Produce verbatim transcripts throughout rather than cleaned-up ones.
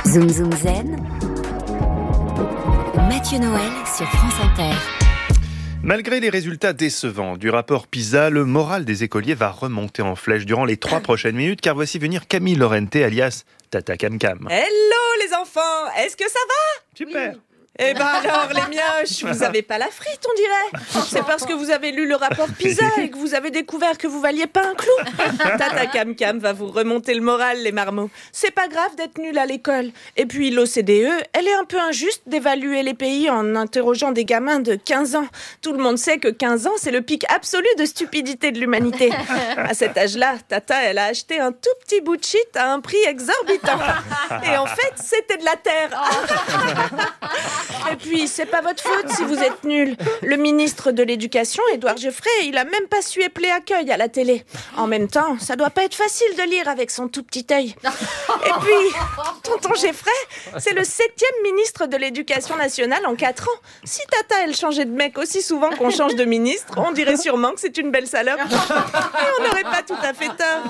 Zoom Zoom Zen, Mathieu Noël sur France Inter. Malgré les résultats décevants du rapport PISA, le moral des écoliers va remonter en flèche durant les trois prochaines minutes, car voici venir Camille Lorente, alias Tata Cam Cam. Hello les enfants, est-ce que ça va? Super. Oui. Eh ben alors les mioches, vous avez pas la frite on dirait. C'est parce que vous avez lu le rapport PISA et que vous avez découvert que vous valiez pas un clou. Tata Cam Cam va vous remonter le moral les marmots. C'est pas grave d'être nul à l'école. Et puis l'O C D E, elle est un peu injuste d'évaluer les pays en interrogeant des gamins de quinze ans. Tout le monde sait que quinze ans c'est le pic absolu de stupidité de l'humanité. À cet âge-là, Tata elle a acheté un tout petit bout de shit à un prix exorbitant. Et en fait c'était de la terre. Et puis, c'est pas votre faute si vous êtes nuls. Le ministre de l'Éducation, Édouard Geoffrey, il a même pas su épeler accueil à la télé. En même temps, ça doit pas être facile de lire avec son tout petit œil. Et puis, tonton Geoffrey, c'est le septième ministre de l'Éducation nationale en quatre ans. Si Tata, elle changeait de mec aussi souvent qu'on change de ministre, on dirait sûrement que c'est une belle salope. Et on n'aurait pas tout à fait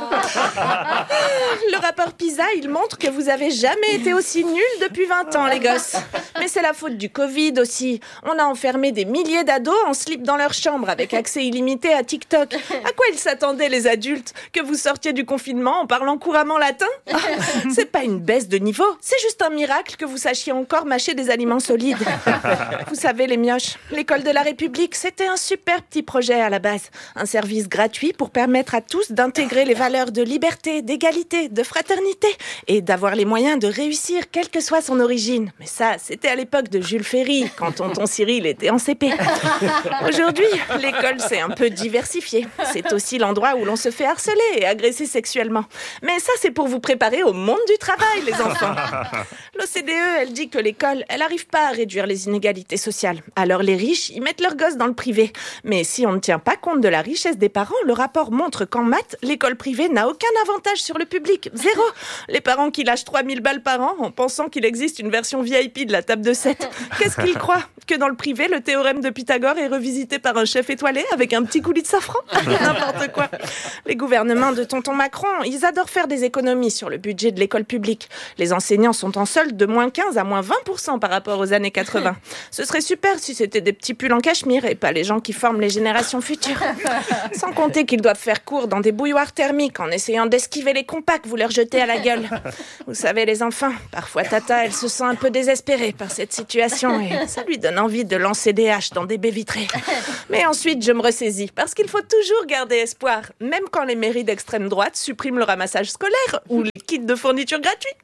tort. Le rapport PISA, il montre que vous avez jamais été aussi nuls depuis vingt ans, les gosses. Mais c'est la faute du Covid aussi. On a enfermé des milliers d'ados en slip dans leur chambre avec accès illimité à TikTok. À quoi ils s'attendaient les adultes? Que vous sortiez du confinement en parlant couramment latin? Oh, c'est pas une baisse de niveau, c'est juste un miracle que vous sachiez encore mâcher des aliments solides. Vous savez les mioches, l'école de la République, c'était un super petit projet à la base. Un service gratuit pour permettre à tous d'intégrer les valeurs de liberté, d'égalité, de fraternité et d'avoir les moyens de réussir quelle que soit son origine. Mais ça, c'était à l'époque de Jules Ferry, quand tonton Cyril était en C P. Aujourd'hui, l'école s'est un peu diversifiée. C'est aussi l'endroit où l'on se fait harceler et agresser sexuellement. Mais ça, c'est pour vous préparer au monde du travail, les enfants. L'O C D E, elle dit que l'école, elle n'arrive pas à réduire les inégalités sociales. Alors les riches, ils mettent leurs gosses dans le privé. Mais si on ne tient pas compte de la richesse des parents, le rapport montre qu'en maths, l'école privée n'a aucun avantage sur le public. Zéro. Les parents qui lâchent trois mille balles par an en pensant qu'il existe une version V I P de la table de sept. Qu'est-ce qu'ils croient? Que dans le privé, le théorème de Pythagore est revisité par un chef étoilé avec un petit coulis de safran? N'importe quoi. Les gouvernements de tonton Macron, ils adorent faire des économies sur le budget de l'école publique. Les enseignants sont en solde de moins quinze à moins vingt pour cent par rapport aux années quatre-vingts. Ce serait super si c'était des petits pulls en cachemire et pas les gens qui forment les générations futures. Sans compter qu'ils doivent faire cours dans des bouilloires thermiques en essayant d'esquiver les compas que vous leur jetez à la gueule. Vous savez les enfants, parfois Tata, elle se sent un peu désespérée par cette situation et ça lui donne envie de lancer des haches dans des baies vitrées. Mais ensuite, je me ressaisis, parce qu'il faut toujours garder espoir, même quand les mairies d'extrême droite suppriment le ramassage scolaire ou les kits de fourniture gratuits.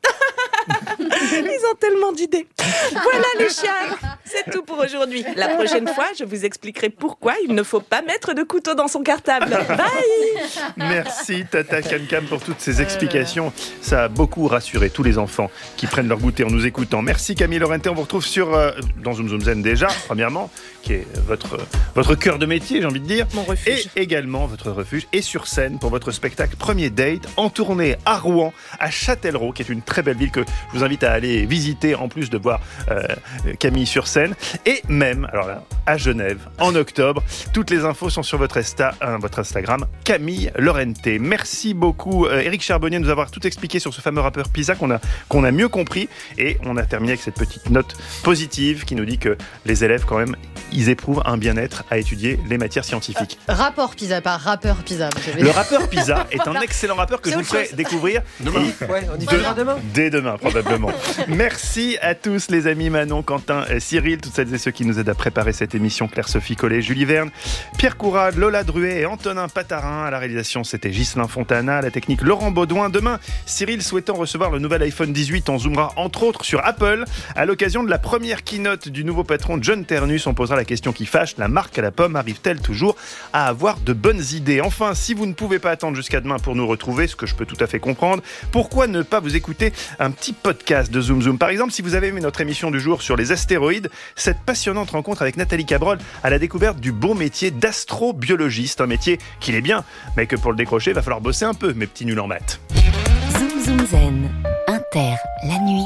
Ils ont tellement d'idées. Voilà les chiens, c'est tout pour aujourd'hui. La prochaine fois, je vous expliquerai pourquoi il ne faut pas mettre de couteau dans son cartable. Bye. Merci Tata Cam Cam pour toutes ces explications. Ça a beaucoup rassuré tous les enfants qui prennent leur goûter en nous écoutant. Merci Camille Lorente, on vous retrouve sur, euh, dans Zoom Zoom Zen déjà, premièrement, qui est votre, votre cœur de métier, j'ai envie de dire. Mon refuge. Et également votre refuge. Et sur scène pour votre spectacle Premier Date en tournée à Rouen, à Châtellerault, qui est une très belle ville que je vous invite à aller visiter en plus de voir euh, Camille sur scène. Et même, alors là, à Genève, en octobre. Toutes les infos sont sur votre, Insta, euh, votre Instagram, Camille Lorente. Merci beaucoup euh, Éric Charbonnier de nous avoir tout expliqué sur ce fameux rappeur PISA qu'on a, qu'on a mieux compris. Et on a terminé avec cette petite note positive qui nous dit que les élèves quand même, ils éprouvent un bien-être à étudier les matières scientifiques. Euh, rapport PISA, pas rappeur PISA. Le rappeur PISA est un excellent rappeur que je vous ferai découvrir demain. Ouais, on y de, demain. Dès demain, probablement. Merci à tous les amis Manon, Quentin, Cyril, toutes celles et ceux qui nous aident à préparer cette émission, Claire-Sophie Collet, Julie Verne, Pierre Courade, Lola Druet et Antonin Patarin. À la réalisation, c'était Ghislain Fontana, à la technique Laurent Baudouin. Demain, Cyril souhaitant recevoir le nouvel iPhone dix-huit, on zoomera entre autres sur Apple. À l'occasion de la première keynote du nouveau patron John Ternus, on posera la question qui fâche, la marque à la pomme arrive-t-elle toujours à avoir de bonnes idées? Enfin, si vous ne pouvez pas attendre jusqu'à demain pour nous retrouver, ce que je peux tout à fait comprendre, pourquoi ne pas vous écouter un petit podcast de Zoom Zoom? Par exemple, si vous avez aimé notre émission du jour sur les astéroïdes, cette passionnante rencontre avec Nathalie Cabrol à la découverte du beau métier d'astrobiologiste, un métier qu'il est bien, mais que pour le décrocher, il va falloir bosser un peu, mes petits nuls en maths. Zoom Zoom Zen, Inter, la nuit.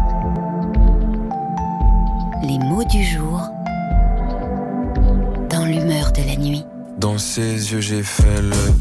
Les mots du jour dans l'humeur de la nuit. Dans ses yeux j'ai fait le